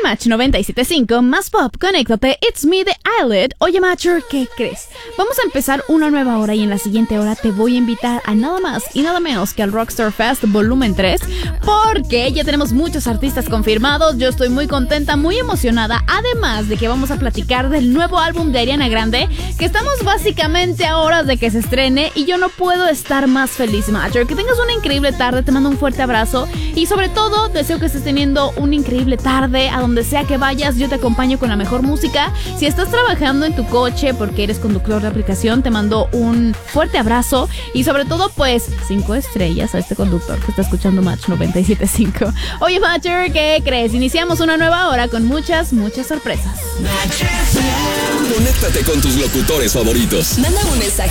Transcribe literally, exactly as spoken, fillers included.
Match noventa y siete punto cinco, más pop, conéctate, it's me, The Eyelid. Oye, Matcher, ¿qué crees? Vamos a empezar una nueva hora y en la siguiente hora te voy a invitar a nada más y nada menos que al Rockstar Fest Volumen tres, porque ya tenemos muchos artistas confirmados. Yo estoy muy contenta, muy emocionada, además de que vamos a platicar del nuevo álbum de Ariana Grande, que estamos básicamente a horas de que se estrene y yo no puedo estar más feliz, Matcher. Que tengas una increíble tarde, te mando un fuerte abrazo y sobre todo deseo que estés teniendo una increíble tarde a donde sea que vayas. Yo te acompaño con la mejor música. Si estás trabajando en tu coche porque eres conductor de aplicación, te mando un fuerte abrazo y sobre todo pues cinco estrellas a este conductor que está escuchando Match noventa y siete punto cinco. Oye, Matcher, ¿qué crees? Iniciamos una nueva hora con muchas, muchas sorpresas. Conéctate con tus locutores favoritos. Manda un mensaje